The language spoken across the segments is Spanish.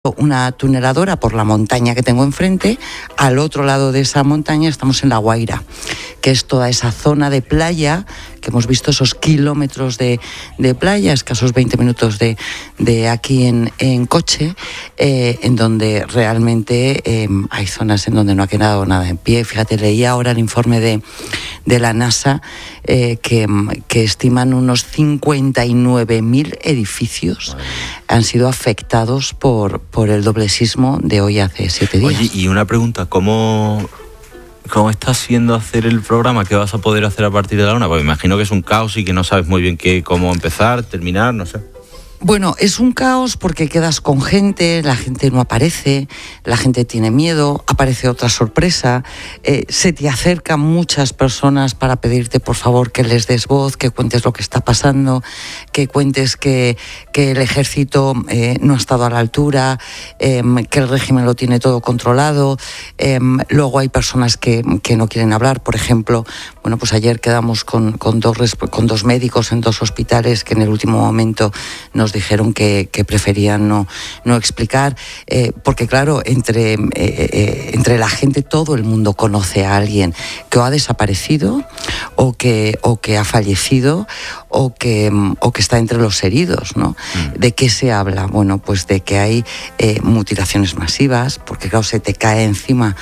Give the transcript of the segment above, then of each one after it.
una tuneladora por la montaña que tengo enfrente. Al otro lado de esa montaña estamos en La Guaira, que es toda esa zona de playa, que hemos visto esos kilómetros de playa, escasos 20 minutos de aquí en coche, en donde realmente hay zonas en donde no ha quedado nada en pie. Fíjate, leí ahora el informe de la NASA que estiman unos 59.000 edificios han sido afectados por el doble sismo de hoy hace 7 días. Oye, y una pregunta, ¿cómo está siendo hacer el programa? ¿Qué vas a poder hacer a partir de la 1? Porque me imagino que es un caos y que no sabes muy bien cómo empezar, terminar, no sé. Bueno, es un caos porque quedas con gente, la gente no aparece, la gente tiene miedo, aparece otra sorpresa, se te acercan muchas personas para pedirte por favor que les des voz, que cuentes lo que está pasando, que cuentes que el ejército no ha estado a la altura, que el régimen lo tiene todo controlado. Luego hay personas que no quieren hablar. Por ejemplo, bueno, pues ayer quedamos con dos médicos en 2 hospitales que en el último momento nos dijeron que preferían no explicar, porque claro, entre la gente todo el mundo conoce a alguien que o ha desaparecido o que ha fallecido o que está entre los heridos, ¿no? ¿De qué se habla? Bueno, pues de que hay mutilaciones masivas, porque claro, se te cae encima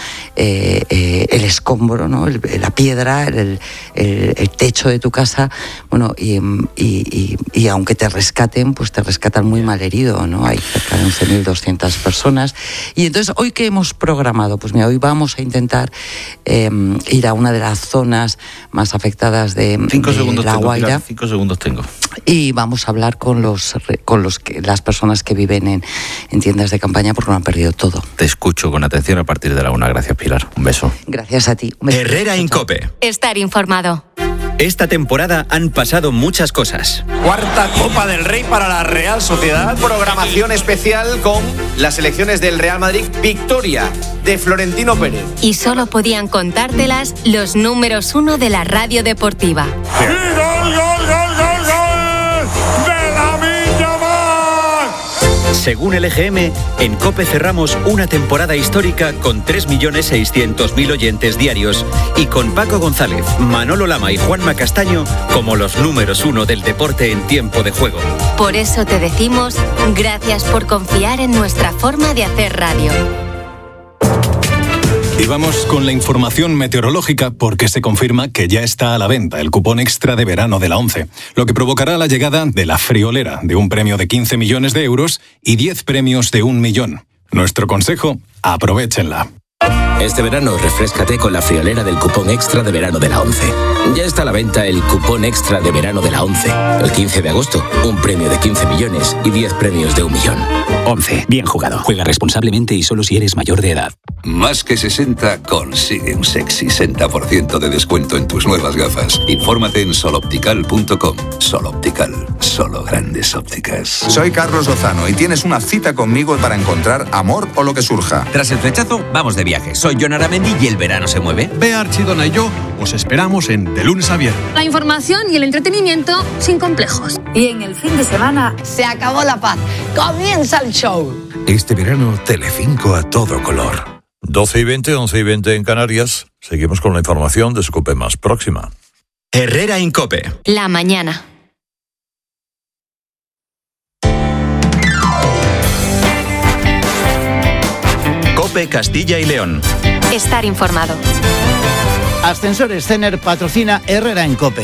el escombro, ¿no? La piedra, el techo de tu casa, bueno, y aunque te rescaten, pues te rescatan muy mal herido, ¿no? Hay cerca de 11.200 personas. Y entonces, ¿hoy qué hemos programado? Pues mira, hoy vamos a intentar ir a una de las zonas más afectadas de La Guaira. 5 segundos tengo. Y vamos a hablar con las personas que viven en tiendas de campaña porque lo han perdido todo. Te escucho con atención a partir de la 1. Gracias, Pilar. Un beso. Gracias a ti. Herrera en COPE. Estar informado. Esta temporada han pasado muchas cosas. Cuarta Copa del Rey para la Real Sociedad. Programación especial con las selecciones del Real Madrid. Victoria de Florentino Pérez. Y solo podían contártelas los números 1 de la radio deportiva. ¡Y gol, gol, gol, gol, gol! ¡De Lamine Yamal! Según el EGM, en COPE cerramos una temporada histórica con 3.600.000 oyentes diarios y con Paco González, Manolo Lama y Juanma Castaño como los números 1 del deporte en tiempo de juego. Por eso te decimos gracias por confiar en nuestra forma de hacer radio. Y vamos con la información meteorológica porque se confirma que ya está a la venta el cupón extra de verano de la ONCE, lo que provocará la llegada de la friolera de un premio de 15 millones de euros y 10 premios de 1 millón. Nuestro consejo, aprovéchenla. Este verano refréscate con la friolera del cupón extra de verano de la ONCE. Ya está a la venta el cupón extra de verano de la ONCE. El 15 de agosto, un premio de 15 millones y 10 premios de 1 millón. ONCE, bien jugado. Juega responsablemente y solo si eres mayor de edad. Más que 60 consigue un sexy 60% de descuento en tus nuevas gafas. Infórmate en soloptical.com. Soloptical, solo grandes ópticas. Soy Carlos Lozano y tienes una cita conmigo para encontrar amor o lo que surja. Tras el flechazo, vamos de viaje. Soy Jon Aramendi y el verano se mueve. Bea Archidona y yo os esperamos en De Lunes a Viernes. La información y el entretenimiento sin complejos. Y en el fin de semana se acabó la paz. Comienza el show. Este verano, Telecinco a todo color. 12:20, 11:20 en Canarias. Seguimos con la información de su COPE más próxima. Herrera en COPE. La mañana. COPE Castilla y León. Estar informado. Ascensores Cener patrocina Herrera en COPE.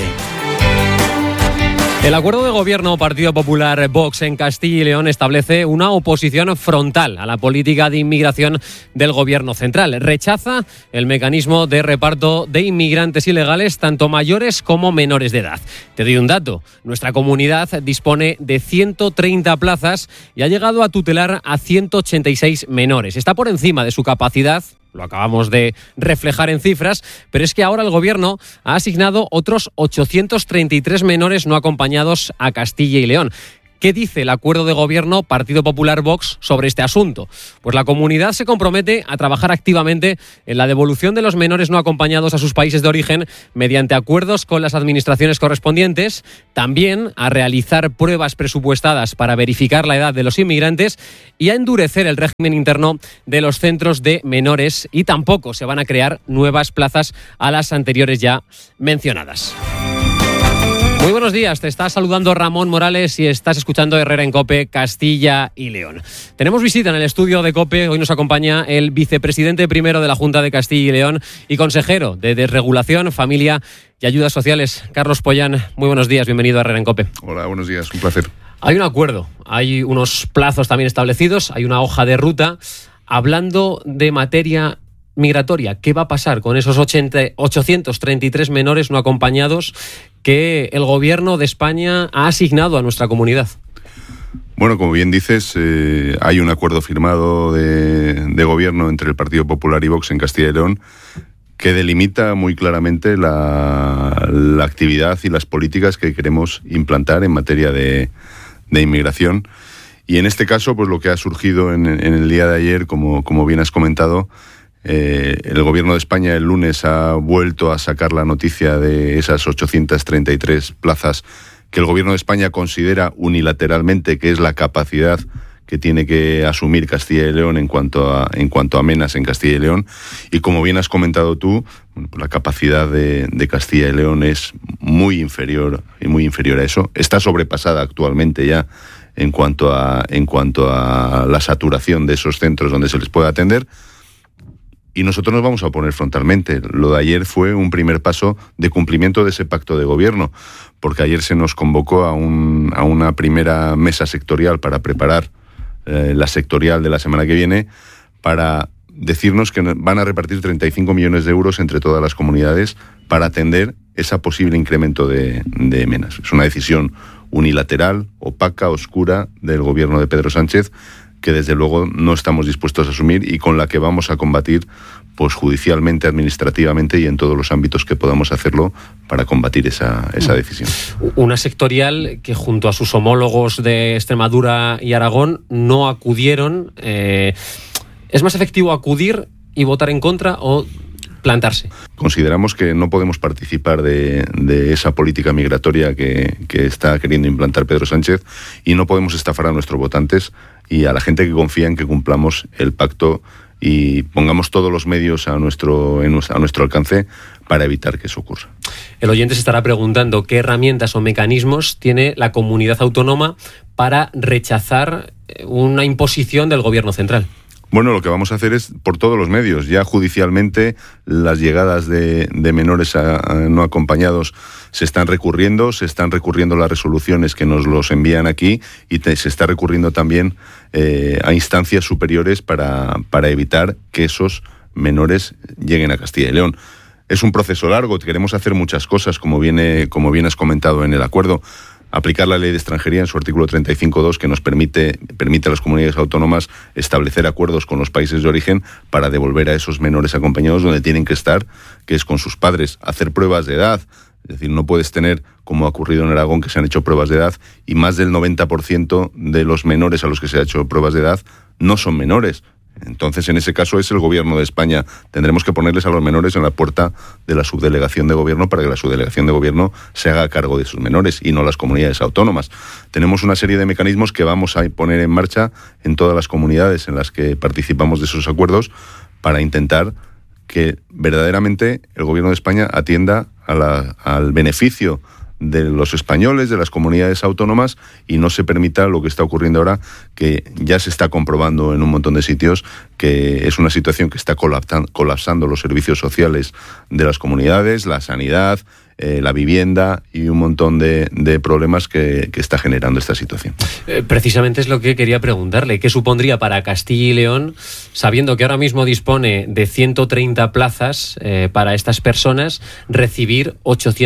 El acuerdo de gobierno Partido Popular Vox en Castilla y León establece una oposición frontal a la política de inmigración del gobierno central. Rechaza el mecanismo de reparto de inmigrantes ilegales, tanto mayores como menores de edad. Te doy un dato. Nuestra comunidad dispone de 130 plazas y ha llegado a tutelar a 186 menores. Está por encima de su capacidad. Lo acabamos de reflejar en cifras, pero es que ahora el Gobierno ha asignado otros 833 menores no acompañados a Castilla y León. ¿Qué dice el acuerdo de gobierno Partido Popular-Vox sobre este asunto? Pues la comunidad se compromete a trabajar activamente en la devolución de los menores no acompañados a sus países de origen mediante acuerdos con las administraciones correspondientes, también a realizar pruebas presupuestadas para verificar la edad de los inmigrantes y a endurecer el régimen interno de los centros de menores, y tampoco se van a crear nuevas plazas a las anteriores ya mencionadas. Muy buenos días, te está saludando Ramón Morales y estás escuchando Herrera en COPE, Castilla y León. Tenemos visita en el estudio de COPE, hoy nos acompaña el vicepresidente primero de la Junta de Castilla y León y consejero de Desregulación, Familia y Ayudas Sociales, Carlos Pollán. Muy buenos días, bienvenido a Herrera en COPE. Hola, buenos días, un placer. Hay un acuerdo, hay unos plazos también establecidos, hay una hoja de ruta. Hablando de materia migratoria, ¿qué va a pasar con esos 833 menores no acompañados que el gobierno de España ha asignado a nuestra comunidad? Bueno, como bien dices, hay un acuerdo firmado de gobierno entre el Partido Popular y Vox en Castilla y León que delimita muy claramente la actividad y las políticas que queremos implantar en materia de inmigración. Y en este caso, pues lo que ha surgido en el día de ayer, como bien has comentado, el gobierno de España el lunes ha vuelto a sacar la noticia de esas 833 plazas que el gobierno de España considera unilateralmente que es la capacidad que tiene que asumir Castilla y León en cuanto a menas en Castilla y León. Y como bien has comentado tú, la capacidad de Castilla y León es muy inferior a eso. Está sobrepasada actualmente ya en cuanto a la saturación de esos centros donde se les puede atender. Y nosotros nos vamos a oponer frontalmente. Lo de ayer fue un primer paso de cumplimiento de ese pacto de gobierno, porque ayer se nos convocó a una primera mesa sectorial para preparar la sectorial de la semana que viene, para decirnos que van a repartir 35 millones de euros entre todas las comunidades para atender ese posible incremento de menas. Es una decisión unilateral, opaca, oscura del gobierno de Pedro Sánchez, que desde luego no estamos dispuestos a asumir y con la que vamos a combatir pues judicialmente, administrativamente y en todos los ámbitos que podamos hacerlo para combatir esa decisión. Una sectorial que junto a sus homólogos de Extremadura y Aragón no acudieron. ¿Es más efectivo acudir y votar en contra o plantarse? Consideramos que no podemos participar de esa política migratoria que está queriendo implantar Pedro Sánchez y no podemos estafar a nuestros votantes y a la gente que confía en que cumplamos el pacto y pongamos todos los medios a nuestro alcance para evitar que eso ocurra. El oyente se estará preguntando qué herramientas o mecanismos tiene la comunidad autónoma para rechazar una imposición del gobierno central. Bueno, lo que vamos a hacer es, por todos los medios, ya judicialmente las llegadas de menores no acompañados se están recurriendo las resoluciones que nos los envían aquí y se está recurriendo también a instancias superiores para evitar que esos menores lleguen a Castilla y León. Es un proceso largo, queremos hacer muchas cosas, como bien has comentado en el acuerdo. Aplicar la ley de extranjería en su artículo 35.2 que nos permite a las comunidades autónomas establecer acuerdos con los países de origen para devolver a esos menores acompañados donde tienen que estar, que es con sus padres. Hacer pruebas de edad, es decir, no puedes tener, como ha ocurrido en Aragón, que se han hecho pruebas de edad y más del 90% de los menores a los que se ha hecho pruebas de edad no son menores. Entonces, en ese caso, es el gobierno de España. Tendremos que ponerles a los menores en la puerta de la subdelegación de gobierno para que la subdelegación de gobierno se haga cargo de sus menores y no las comunidades autónomas. Tenemos una serie de mecanismos que vamos a poner en marcha en todas las comunidades en las que participamos de esos acuerdos para intentar que verdaderamente el gobierno de España atienda al beneficio de los españoles, de las comunidades autónomas y no se permita lo que está ocurriendo ahora, que ya se está comprobando en un montón de sitios, que es una situación que está colapsando los servicios sociales de las comunidades, la sanidad, la vivienda y un montón de problemas que está generando esta situación. Precisamente es lo que quería preguntarle. ¿Qué supondría para Castilla y León, sabiendo que ahora mismo dispone de 130 plazas para estas personas, recibir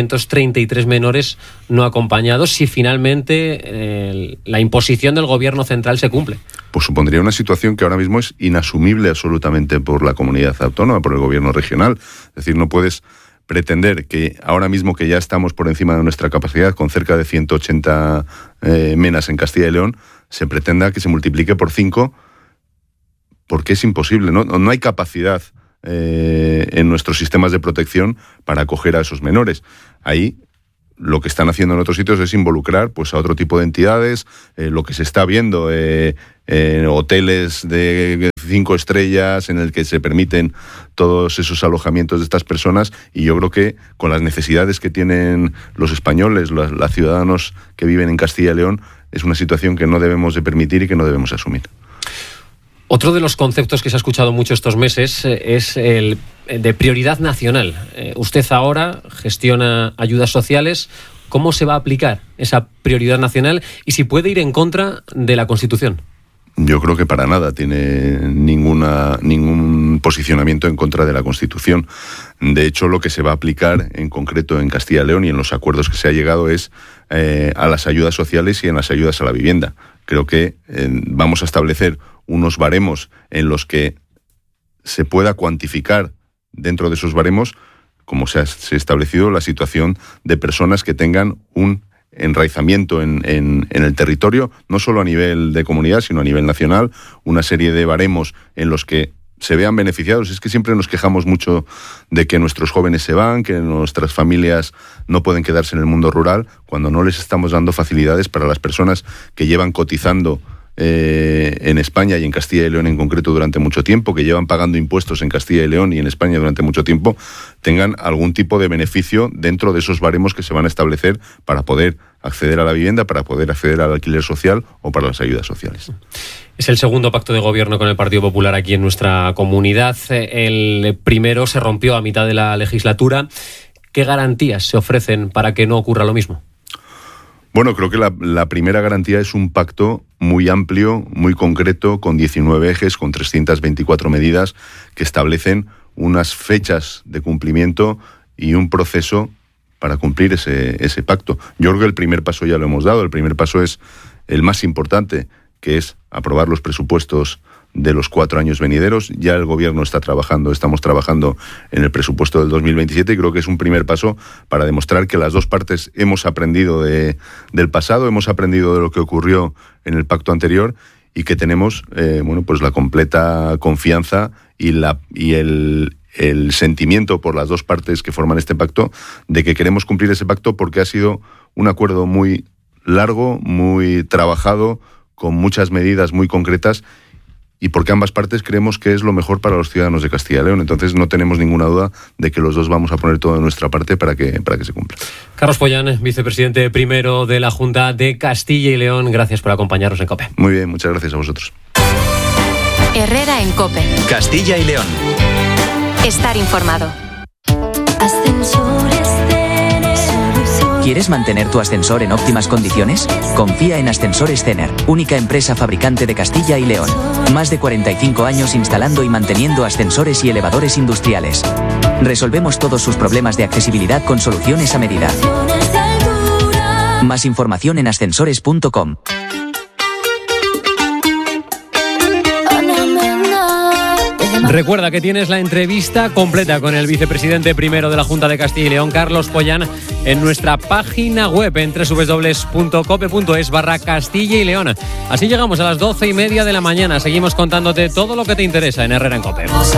833 menores no acompañados si finalmente la imposición del gobierno central se cumple? Pues supondría una situación que ahora mismo es inasumible absolutamente por la comunidad autónoma, por el gobierno regional. Es decir, no puedes pretender que ahora mismo que ya estamos por encima de nuestra capacidad, con cerca de 180 menas en Castilla y León, se pretenda que se multiplique por 5, porque es imposible, no hay capacidad en nuestros sistemas de protección para acoger a esos menores. Ahí lo que están haciendo en otros sitios es involucrar pues a otro tipo de entidades, lo que se está viendo en hoteles de 5 estrellas en el que se permiten todos esos alojamientos de estas personas, y yo creo que con las necesidades que tienen los españoles, los ciudadanos que viven en Castilla y León, es una situación que no debemos de permitir y que no debemos asumir. Otro de los conceptos que se ha escuchado mucho estos meses es el de prioridad nacional. Usted ahora gestiona ayudas sociales. ¿Cómo se va a aplicar esa prioridad nacional y si puede ir en contra de la Constitución? Yo creo que para nada tiene ningún posicionamiento en contra de la Constitución. De hecho, lo que se va a aplicar en concreto en Castilla y León y en los acuerdos que se ha llegado es a las ayudas sociales y en las ayudas a la vivienda. Creo que vamos a establecer unos baremos en los que se pueda cuantificar dentro de esos baremos, como se ha establecido, la situación de personas que tengan un enraizamiento en el territorio, no solo a nivel de comunidad, sino a nivel nacional, una serie de baremos en los que se vean beneficiados. Es que siempre nos quejamos mucho de que nuestros jóvenes se van, que nuestras familias no pueden quedarse en el mundo rural, cuando no les estamos dando facilidades para las personas que llevan cotizando en España y en Castilla y León en concreto durante mucho tiempo, que llevan pagando impuestos en Castilla y León y en España durante mucho tiempo, tengan algún tipo de beneficio dentro de esos baremos que se van a establecer para poder acceder a la vivienda, para poder acceder al alquiler social o para las ayudas sociales. Es el segundo pacto de gobierno con el Partido Popular aquí en nuestra comunidad. El primero se rompió a mitad de la legislatura. ¿Qué garantías se ofrecen para que no ocurra lo mismo? Bueno, creo que la primera garantía es un pacto muy amplio, muy concreto, con 19 ejes, con 324 medidas que establecen unas fechas de cumplimiento y un proceso para cumplir ese pacto. Yo creo que el primer paso ya lo hemos dado. El primer paso es el más importante, que es aprobar los presupuestos de los 4 años venideros. Ya el gobierno estamos trabajando en el presupuesto del 2027 y creo que es un primer paso para demostrar que las dos partes hemos aprendido del pasado, hemos aprendido de lo que ocurrió en el pacto anterior y que tenemos pues la completa confianza y el sentimiento por las dos partes que forman este pacto de que queremos cumplir ese pacto, porque ha sido un acuerdo muy largo, muy trabajado, con muchas medidas muy concretas, y porque ambas partes creemos que es lo mejor para los ciudadanos de Castilla y León. Entonces no tenemos ninguna duda de que los dos vamos a poner todo de nuestra parte para que se cumpla. Carlos Pollán, vicepresidente primero de la Junta de Castilla y León, gracias por acompañarnos en COPE. Muy bien, muchas gracias a vosotros. Herrera en COPE. Castilla y León. Estar informado. ¿Quieres mantener tu ascensor en óptimas condiciones? Confía en Ascensores Cener, única empresa fabricante de Castilla y León. Más de 45 años instalando y manteniendo ascensores y elevadores industriales. Resolvemos todos sus problemas de accesibilidad con soluciones a medida. Más información en ascensores.com. Recuerda que tienes la entrevista completa con el vicepresidente primero de la Junta de Castilla y León, Carlos Pollán, en nuestra página web en www.cope.es/Castilla y León. Así llegamos a las 12:30 de la mañana. Seguimos contándote todo lo que te interesa en Herrera en COPE.